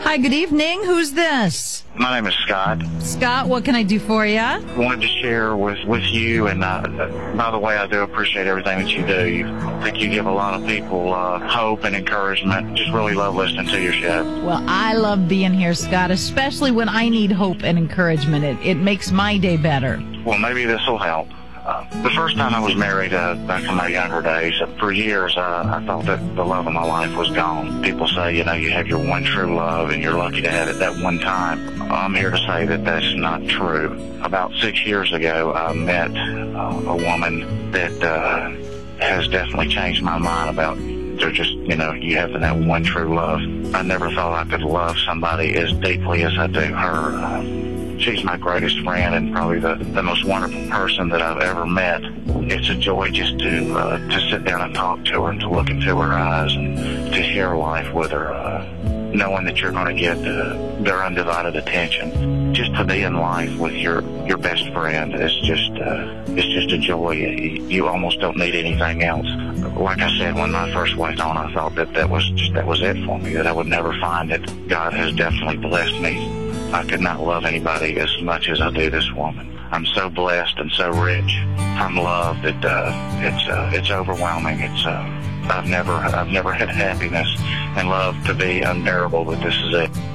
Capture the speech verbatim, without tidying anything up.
Hi, good evening. Who's this? My name is Scott. Scott, what can I do for you? Wanted to share with, with you, and uh, by the way, I do appreciate everything that you do. You, I think you give a lot of people uh, hope and encouragement. Just really love listening to your show. Well, I love being here, Scott, especially when I need hope and encouragement. It, it makes my day better. Well, maybe this will help. Uh, the first time I was married, uh, back in my younger days, uh, for years, uh, I thought that the love of my life was gone. People say, you know, you have your one true love and you're lucky to have it that one time. I'm here to say that that's not true. About six years ago, I met uh, a woman that uh, has definitely changed my mind about they're just, you know, you have that one true love. I never thought I could love somebody as deeply as I do her. Uh, She's my greatest friend and probably the, the most wonderful person that I've ever met. It's a joy just to uh, to sit down and talk to her and to look into her eyes and to share life with her, uh, knowing that you're going to get uh, their undivided attention. Just to be in life with your, your best friend is just uh, it's just a joy. You, you almost don't need anything else. Like I said, when I first went on, I thought that that was just that was it for me, that I would never find it. God has definitely blessed me. I could not love anybody as much as I do this woman. I'm so blessed and so rich from love that uh, it's uh, it's overwhelming. It's uh, I've never I've never had happiness and love to be unbearable, but this is it.